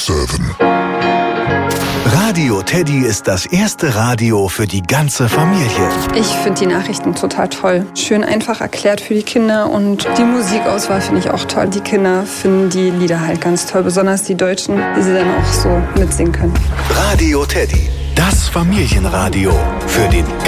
7. Radio Teddy ist das erste Radio für die ganze Familie. Ich finde die Nachrichten total toll. Schön einfach erklärt für die Kinder und die Musikauswahl finde ich auch toll. Die Kinder finden die Lieder halt ganz toll, besonders die Deutschen, die sie dann auch so mitsingen können. Radio Teddy, das Familienradio für den